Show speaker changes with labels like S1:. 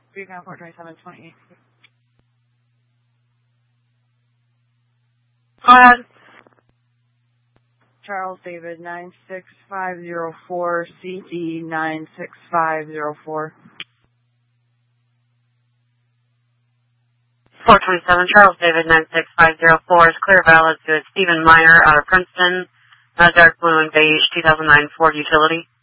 S1: Beacon 42728. Charles David 96504, CD 96504.
S2: 427 Charles David 96504 is clear valid to Stephen Meyer out of Princeton, dark blue and beige 2009 Ford Utility.